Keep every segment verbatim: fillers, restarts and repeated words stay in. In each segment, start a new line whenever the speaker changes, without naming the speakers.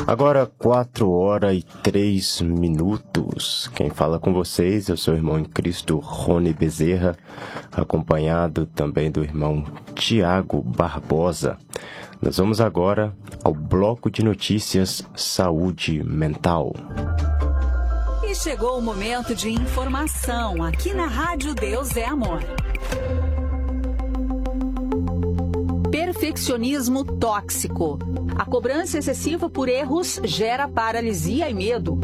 Agora, quatro horas e três minutos. Quem fala com vocês é o seu irmão em Cristo, Rony Bezerra, acompanhado também do irmão Tiago Barbosa. Nós vamos agora ao bloco de notícias Saúde Mental.
E chegou o momento de informação aqui na Rádio Deus é Amor. Perfeccionismo tóxico. A cobrança excessiva por erros gera paralisia e medo.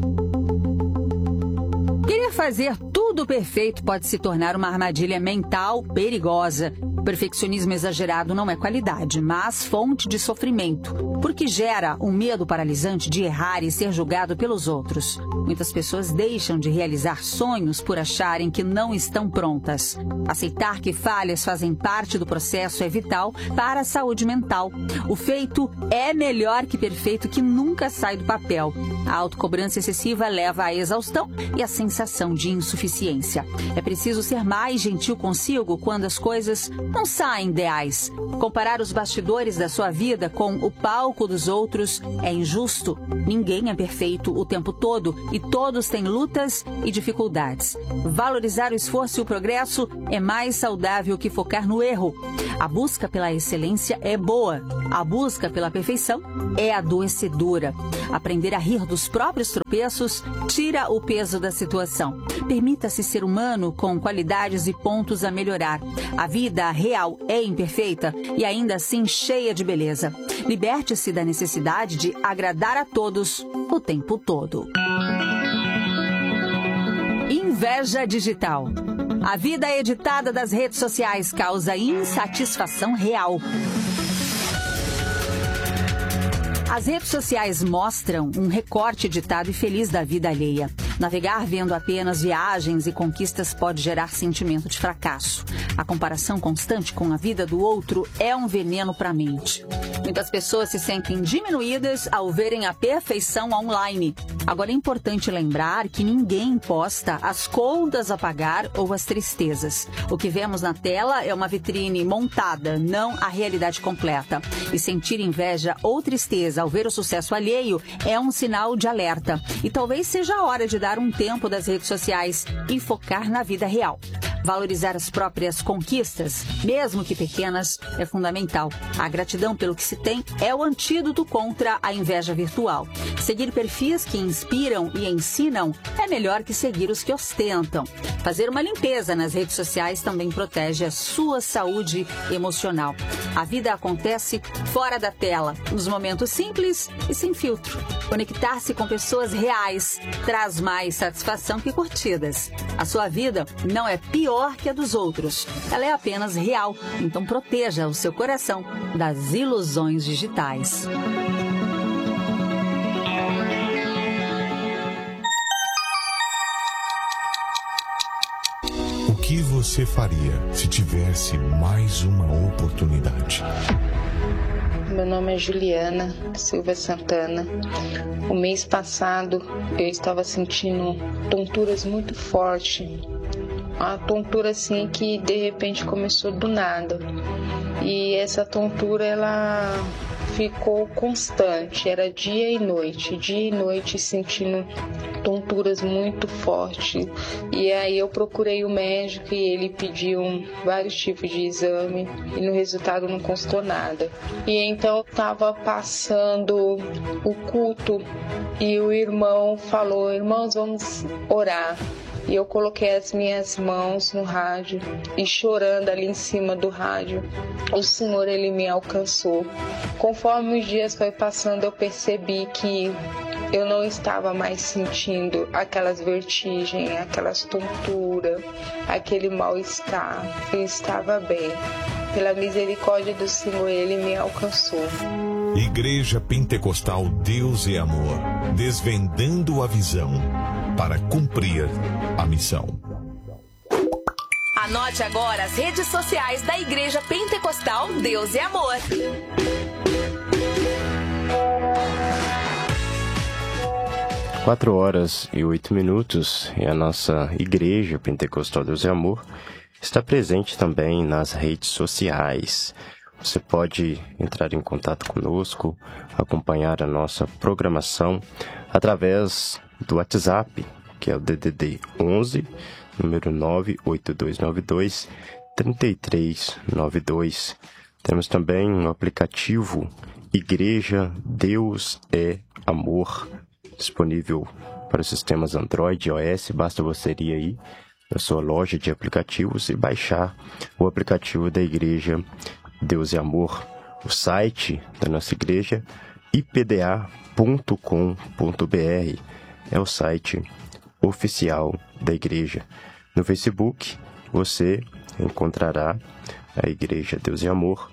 Querer fazer tudo perfeito pode se tornar uma armadilha mental perigosa. O perfeccionismo exagerado não é qualidade, mas fonte de sofrimento, porque gera um medo paralisante de errar e ser julgado pelos outros. Muitas pessoas deixam de realizar sonhos por acharem que não estão prontas. Aceitar que falhas fazem parte do processo é vital para a saúde mental. O feito é melhor que perfeito, que nunca sai do papel. A autocobrança excessiva leva à exaustão e à sensação de insuficiência. É preciso ser mais gentil consigo quando as coisas não saem ideais. Comparar os bastidores da sua vida com o palco dos outros é injusto. Ninguém é perfeito o tempo todo e todos têm lutas e dificuldades. Valorizar o esforço e o progresso é mais saudável que focar no erro. A busca pela excelência é boa. A busca pela perfeição é adoecedora. Aprender a rir dos próprios tropeços tira o peso da situação. Permita-se ser humano com qualidades e pontos a melhorar. A vida real é imperfeita e ainda assim cheia de beleza. Liberte-se da necessidade de agradar a todos o tempo todo. Inveja digital. A vida editada das redes sociais causa insatisfação real. As redes sociais mostram um recorte editado e feliz da vida alheia. Navegar vendo apenas viagens e conquistas pode gerar sentimento de fracasso. A comparação constante com a vida do outro é um veneno para a mente. Muitas pessoas se sentem diminuídas ao verem a perfeição online. Agora é importante lembrar que ninguém posta as contas a pagar ou as tristezas. O que vemos na tela é uma vitrine montada, não a realidade completa. E sentir inveja ou tristeza ao ver o sucesso alheio é um sinal de alerta. E talvez seja a hora de dar um tempo das redes sociais e focar na vida real. Valorizar as próprias conquistas, mesmo que pequenas, é fundamental. A gratidão pelo que se tem é o antídoto contra a inveja virtual. Seguir perfis que inspiram e ensinam é melhor que seguir os que ostentam. Fazer uma limpeza nas redes sociais também protege a sua saúde emocional. A vida acontece fora da tela, nos momentos simples e sem filtro. Conectar-se com pessoas reais traz mais satisfação que curtidas. A sua vida não é pior que a dos outros. Ela é apenas real, então proteja o seu coração das ilusões digitais.
O que você faria se tivesse mais uma oportunidade?
Meu nome é Juliana Silva Santana. O mês passado eu estava sentindo tonturas muito fortes. Uma tontura assim que de repente começou do nada. E essa tontura ela ficou constante, era dia e noite, dia e noite sentindo tonturas muito fortes. E aí eu procurei o médico e ele pediu vários tipos de exame e no resultado não constou nada. E então eu estava passando o culto e o irmão falou: irmãos, vamos orar. E eu coloquei as minhas mãos no rádio e chorando ali em cima do rádio, o Senhor, Ele me alcançou. Conforme os dias foi passando, eu percebi que eu não estava mais sentindo aquelas vertigens, aquelas tonturas, aquele mal-estar. Eu estava bem. Pela misericórdia do Senhor, Ele me alcançou.
Igreja Pentecostal Deus e Amor, desvendando a visão para cumprir a missão.
Anote agora as redes sociais da Igreja Pentecostal Deus e Amor.
Quatro horas e oito minutos e a nossa Igreja Pentecostal Deus e Amor está presente também nas redes sociais. você pode entrar em contato conosco, acompanhar a nossa programação através do WhatsApp, que é o D D D onze, número nove oito dois nove dois, três três nove dois. Temos também um aplicativo Igreja Deus é Amor, disponível para os sistemas Android e iOS. Basta você ir aí na sua loja de aplicativos e baixar o aplicativo da Igreja Deus é Amor. O site da nossa igreja, i p d a ponto com ponto b r, é o site oficial da igreja. No Facebook, você encontrará a Igreja Deus é Amor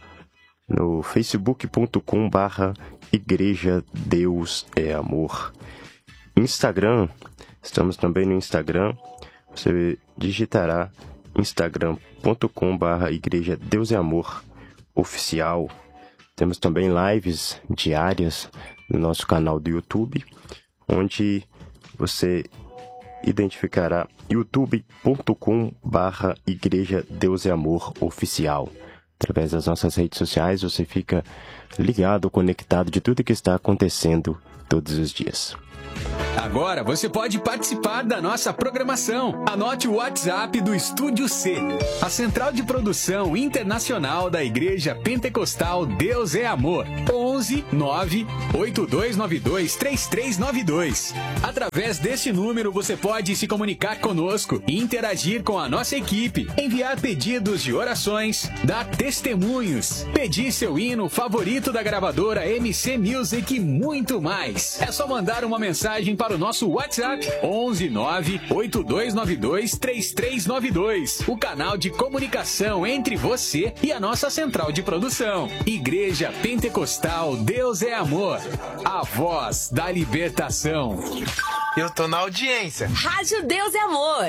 no facebook ponto com barra Igreja Deus é Amor. Instagram, estamos também no Instagram. Você digitará instagram ponto com barra Igreja Deus é Amor Oficial. Temos também lives diárias no nosso canal do YouTube, onde você identificará youtube ponto com barra Igreja Deus é Amor Oficial. Através das nossas redes sociais, você fica ligado, conectado de tudo que está acontecendo todos os dias.
Agora você pode participar da nossa programação. Anote o WhatsApp do Estúdio C, a central de produção internacional da Igreja Pentecostal Deus é Amor. onze nove oito dois nove dois três três nove dois. Através deste número você pode se comunicar conosco e interagir com a nossa equipe, enviar pedidos de orações, dar testemunhos, pedir seu hino favorito da gravadora M C Music e muito mais. É só mandar uma mensagem para o nosso WhatsApp onze nove oito dois nove dois três três nove dois, o canal de comunicação entre você e a nossa central de produção. Igreja Pentecostal Deus é Amor, a voz da libertação.
Eu tô na audiência.
Rádio Deus é Amor.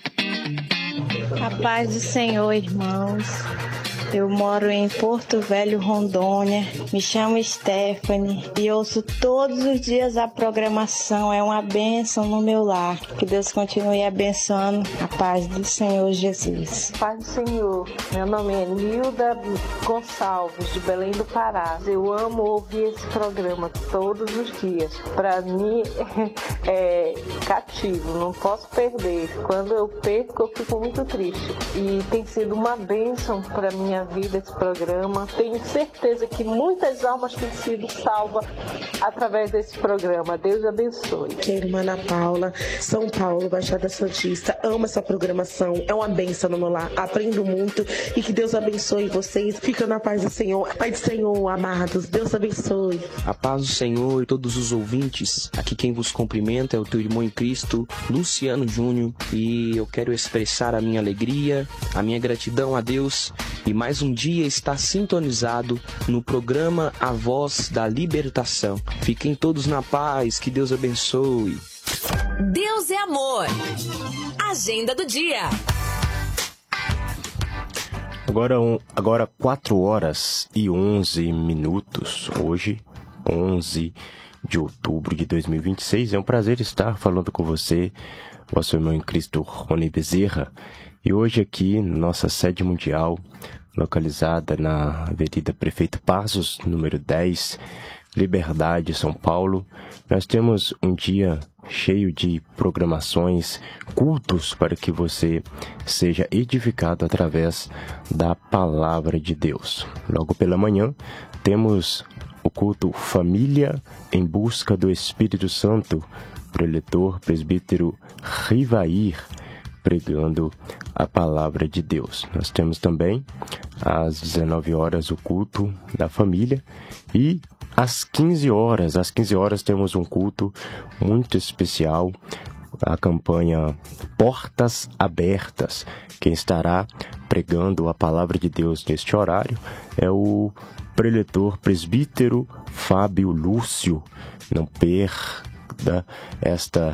A paz do Senhor, irmãos. Eu moro em Porto Velho, Rondônia. Me chamo Stephanie e ouço todos os dias a programação. É uma bênção no meu lar. Que Deus continue abençoando. A paz do Senhor Jesus.
Paz do Senhor. Meu nome é Nilda Gonçalves, de Belém do Pará. Eu amo ouvir esse programa todos os dias. Para mim é cativo, não posso perder. Quando eu perco, eu fico muito triste. E tem sido uma bênção para minha vida esse programa. Tenho certeza que muitas almas têm sido salvas através desse programa. Deus abençoe.
Que é a irmã Ana Paula, São Paulo, Baixada Santista. Amo essa programação, é uma bênção no meu lar. Aprendo muito e que Deus abençoe vocês. Fica na paz do Senhor. Pai do Senhor, amados, Deus abençoe.
A paz do Senhor e todos os ouvintes. Aqui quem vos cumprimenta é o teu irmão em Cristo, Luciano Júnior, e eu quero expressar a minha alegria, a minha gratidão a Deus e mais um dia está sintonizado no programa A Voz da Libertação. Fiquem todos na paz, que Deus abençoe.
Deus é Amor. Agenda do dia.
Agora, um, agora quatro horas e onze minutos. Hoje, onze de outubro de dois mil e vinte e seis. É um prazer estar falando com você, vosso irmão em Cristo, Rony Bezerra. E hoje aqui, nossa sede mundial, localizada na Avenida Prefeito Pazos, número dez, Liberdade, São Paulo, nós temos um dia cheio de programações, cultos para que você seja edificado através da Palavra de Deus. Logo pela manhã, temos o culto Família em Busca do Espírito Santo, preletor presbítero Rivair, pregando a Palavra de Deus. Nós temos também, às dezenove horas, o culto da família e às quinze horas, às quinze horas temos um culto muito especial, a campanha Portas Abertas. Quem estará pregando a Palavra de Deus neste horário é o preletor presbítero Fábio Lúcio. Não perca esta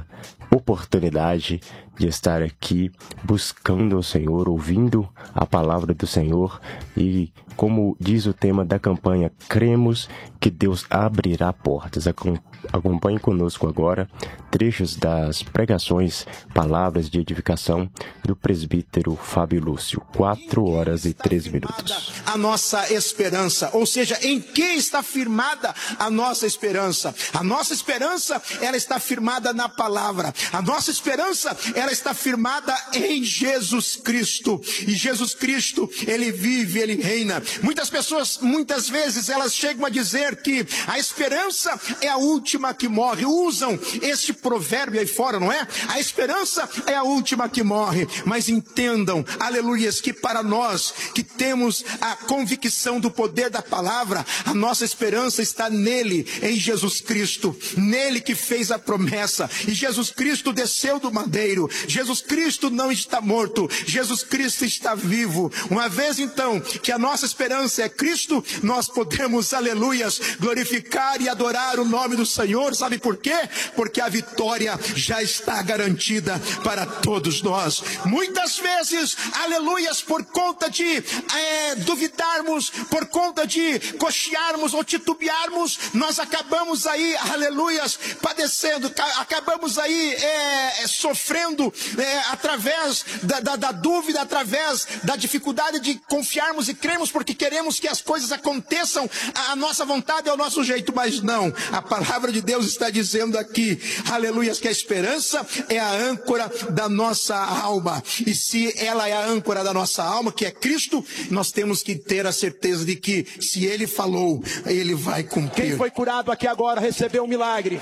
oportunidade de estar aqui buscando o Senhor, ouvindo a palavra do Senhor e, como diz o tema da campanha, cremos que Deus abrirá portas. Acompanhe conosco agora trechos das pregações, palavras de edificação do presbítero Fábio Lúcio, quatro horas e treze minutos.
A nossa esperança, ou seja, em que está firmada a nossa esperança? A nossa esperança, ela está firmada na palavra. A nossa esperança, ela está firmada em Jesus Cristo. E Jesus Cristo, ele vive, ele reina. Muitas pessoas, muitas vezes, elas chegam a dizer que a esperança é a última que morre. Usam este provérbio aí fora, não é? A esperança é a última que morre. Mas entendam, aleluias, que para nós que temos a convicção do poder da palavra, a nossa esperança está nele, em Jesus Cristo. Nele que fez a promessa. E Jesus Cristo desceu do madeiro. Jesus Cristo não está morto. Jesus Cristo está vivo. Uma vez então que a nossa esperança é Cristo, nós podemos, aleluias, glorificar e adorar o nome do Senhor. Sabe por quê? Porque a vitória já está garantida para todos nós. Muitas vezes, aleluias, por conta de é, duvidarmos, por conta de cochearmos ou titubearmos, nós acabamos aí, aleluias, padecendo, acabamos aí é, sofrendo é, através da, da, da dúvida, através da dificuldade de confiarmos e cremos porque queremos que as coisas aconteçam à nossa vontade e ao nosso jeito, mas não. A palavra de Deus está dizendo aqui, aleluias, que a esperança é a âncora da nossa alma. E se ela é a âncora da nossa alma, que é Cristo, nós temos que ter a certeza de que se Ele falou, Ele vai cumprir.
Quem foi curado aqui agora recebeu um milagre.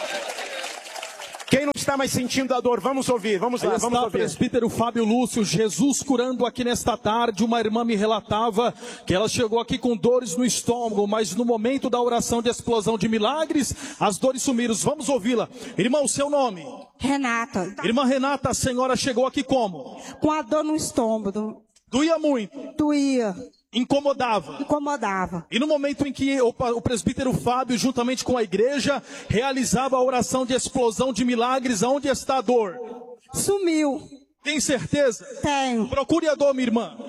Quem não está mais sentindo a dor, vamos ouvir, vamos lá,
Aí
vamos
está,
ouvir.
Presbítero Fábio Lúcio, Jesus curando aqui nesta tarde. Uma irmã me relatava que ela chegou aqui com dores no estômago, mas no momento da oração de explosão de milagres, as dores sumiram. Vamos ouvi-la. Irmão, seu nome?
Renata.
Irmã Renata, a senhora chegou aqui como?
Com a dor no estômago.
Doía muito?
Doía.
Incomodava?
Incomodava.
E no momento em que o, o presbítero Fábio, juntamente com a igreja, realizava a oração de explosão de milagres, aonde está a dor?
Sumiu.
Tem certeza?
Tenho.
Procure a dor, minha irmã.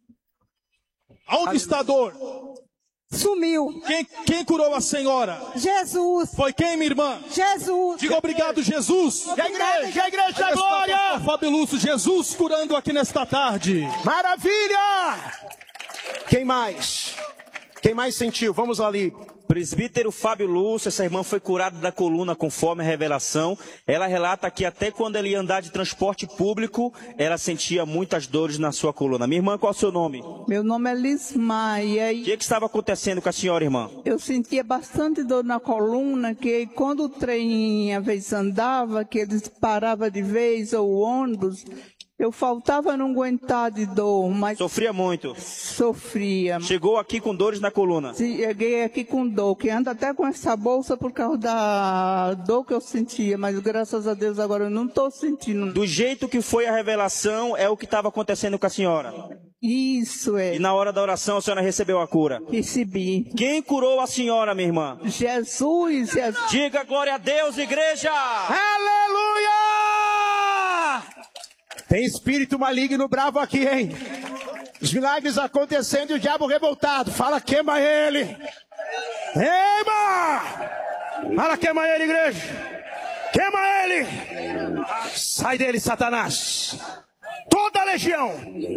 Aonde está a dor?
Sumiu.
Quem, quem curou a senhora?
Jesus.
Foi quem, minha irmã?
Jesus.
Diga obrigado, Jesus.
E a igreja, e a igreja da glória.
Fábio Lúcio, Jesus curando aqui nesta tarde.
Maravilha! Quem mais? Quem mais sentiu? Vamos ali.
Presbítero Fábio Lúcio, essa irmã foi curada da coluna conforme a revelação. Ela relata que até quando ela ia andar de transporte público, ela sentia muitas dores na sua coluna. Minha irmã, qual é o seu nome?
Meu nome é Lismaia.
O que, que estava acontecendo com a senhora, irmã?
Eu sentia bastante dor na coluna, que quando o trem às vezes andava, que ele parava de vez, ou o ônibus, eu faltava não aguentar de dor, mas...
Sofria muito?
Sofria.
Chegou aqui com dores na coluna?
Cheguei aqui com dor, que anda até com essa bolsa por causa da dor que eu sentia, mas graças a Deus agora eu não estou sentindo.
Do jeito que foi a revelação, é o que estava acontecendo com a senhora?
Isso é.
E na hora da oração a senhora recebeu a cura?
Recebi.
Quem curou a senhora, minha irmã?
Jesus, Jesus.
Diga glória a Deus, igreja!
Aleluia! Tem espírito maligno bravo aqui, hein? Os milagres acontecendo e o diabo revoltado. Fala, queima ele. Queima! Fala, queima ele, igreja. Queima ele. Sai dele, Satanás. Toda a legião.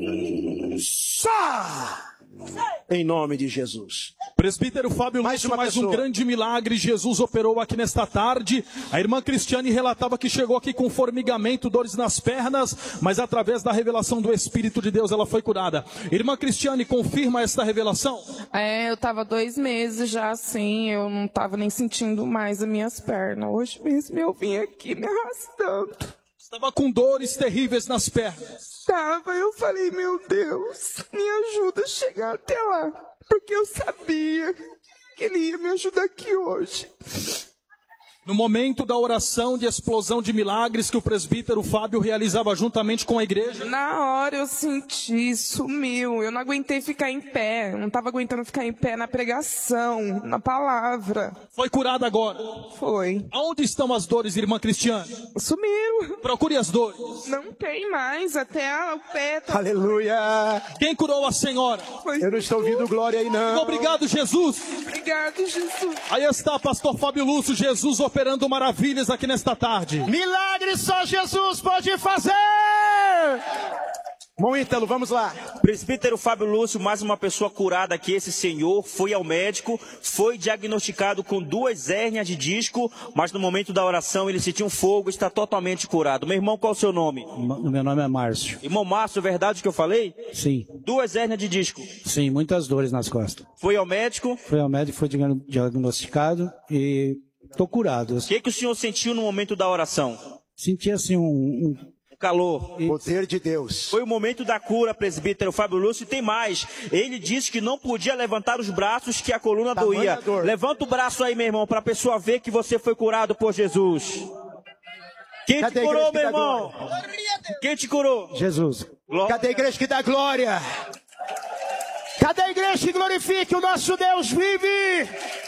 Só. Em nome de Jesus.
Presbítero Fábio Lúcio, mais, mais um grande milagre Jesus operou aqui nesta tarde. A irmã Cristiane relatava que chegou aqui com formigamento, dores nas pernas, mas através da revelação do Espírito de Deus ela foi curada. Irmã Cristiane, confirma esta revelação?
É, eu estava dois meses já assim, eu não estava nem sentindo mais as minhas pernas. Hoje mesmo eu vim aqui me arrastando.
Estava com dores terríveis nas pernas.
Estava, eu falei, meu Deus, me ajuda a chegar até lá. Porque eu sabia que Ele ia me ajudar aqui hoje.
No momento da oração de explosão de milagres que o presbítero Fábio realizava juntamente com a igreja?
Na hora eu senti, sumiu. Eu não aguentei ficar em pé. Eu não estava aguentando ficar em pé na pregação, na palavra.
Foi curada agora?
Foi.
Aonde estão as dores, irmã Cristiane?
Sumiram.
Procure as dores.
Não tem mais, até o pé. Tá...
Aleluia.
Quem curou a senhora?
Foi
eu não estou ouvindo glória aí não.
Obrigado, Jesus.
Obrigado, Jesus.
Aí está, pastor Fábio Lúcio, Jesus operando maravilhas aqui nesta tarde.
Milagres só Jesus pode fazer. Bom, Ítalo, vamos lá.
Presbítero Fábio Lúcio, mais uma pessoa curada aqui, esse senhor, foi ao médico, foi diagnosticado com duas hérnias de disco, mas no momento da oração ele sentiu um fogo, está totalmente curado. Meu irmão, qual é o seu nome?
Meu nome é Márcio.
Irmão Márcio, verdade que eu falei?
Sim.
Duas hérnias de disco?
Sim, muitas dores nas costas.
Foi ao médico?
Foi ao médico, foi diagnosticado e estou curado.
O que, que o senhor sentiu no momento da oração?
Senti assim um... um...
calor.
Poder de Deus.
Foi o momento da cura, presbítero Fábio Lúcio. E tem mais. Ele disse que não podia levantar os braços, que a coluna doía. Levanta o braço aí, meu irmão, para a pessoa ver que você foi curado por Jesus. Quem Cadê te curou, meu irmão? Quem te curou?
Jesus.
Glória. Cadê a igreja que dá glória? Cadê a igreja que glorifica o nosso Deus vive?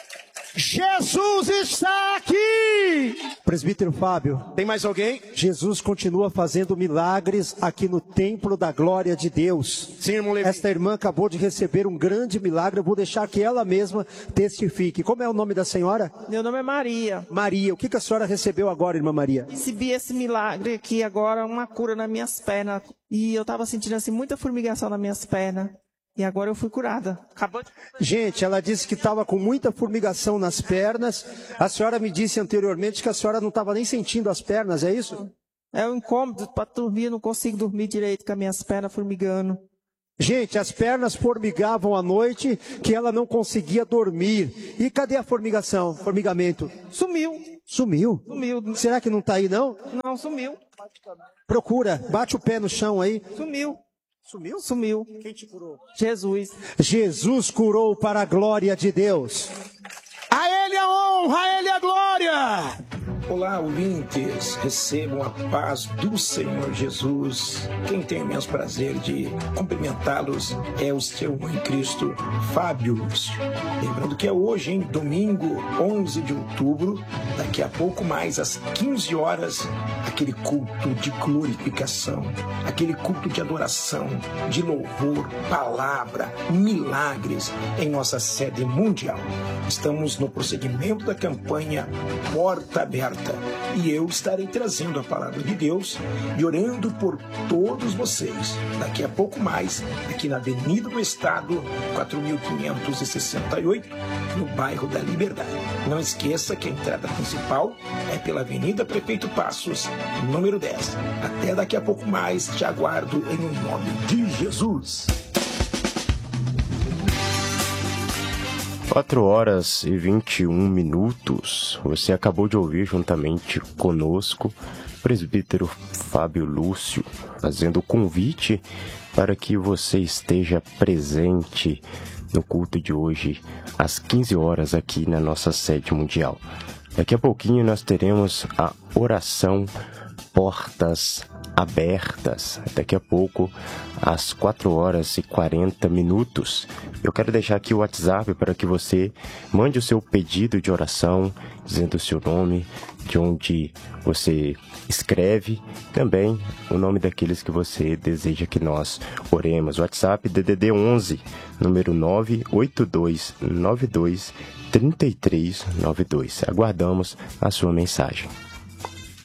Jesus está aqui!
Presbítero Fábio.
Tem mais alguém?
Jesus continua fazendo milagres aqui no templo da glória de Deus.
Sim, irmão Levi.
Esta irmã acabou de receber um grande milagre. Eu vou deixar que ela mesma testifique. Como é o nome da senhora?
Meu nome é Maria.
Maria. O que, que a senhora recebeu agora, irmã Maria?
Recebi esse milagre aqui agora, uma cura nas minhas pernas. E eu estava sentindo assim muita formigação nas minhas pernas. E agora eu fui curada. Acabou de...
Gente, ela disse que estava com muita formigação nas pernas. A senhora me disse anteriormente que a senhora não estava nem sentindo as pernas, é isso?
É um incômodo para dormir, não consigo dormir direito com as minhas pernas formigando.
Gente, as pernas formigavam à noite que ela não conseguia dormir. E cadê a formigação, formigamento?
Sumiu.
Sumiu?
Sumiu.
Será que não está aí, não?
Não, sumiu.
Procura, bate o pé no chão aí.
Sumiu.
Sumiu?
Sumiu.
Quem te curou?
Jesus.
Jesus curou para a glória de Deus.
A Ele a honra, a Ele a glória.
Olá, ouvintes, recebam a paz do Senhor Jesus. Quem tem imenso prazer de cumprimentá-los é o seu irmão em Cristo, Fábio Lúcio. Lembrando que é hoje, hein, domingo, onze de outubro, daqui a pouco mais, às quinze horas, aquele culto de glorificação, aquele culto de adoração, de louvor, palavra, milagres em nossa sede mundial. Estamos no prosseguimento da campanha Porta Aberta. E eu estarei trazendo a palavra de Deus e orando por todos vocês. Daqui a pouco mais, aqui na Avenida do Estado, quatro mil quinhentos e sessenta e oito, no bairro da Liberdade. Não esqueça que a entrada principal é pela Avenida Prefeito Passos, número dez. Até daqui a pouco mais, te aguardo em nome de Jesus.
quatro horas e vinte e um minutos. Você acabou de ouvir juntamente conosco o presbítero Fábio Lúcio fazendo o convite para que você esteja presente no culto de hoje às quinze horas aqui na nossa sede mundial. Daqui a pouquinho nós teremos a oração Portas Abertas. Daqui a pouco, às quatro horas e quarenta minutos. Eu quero deixar aqui o WhatsApp para que você mande o seu pedido de oração, dizendo o seu nome, de onde você escreve, também o nome daqueles que você deseja que nós oremos. WhatsApp D D D onze, número nove oito dois nove dois três três nove dois. Aguardamos a sua mensagem.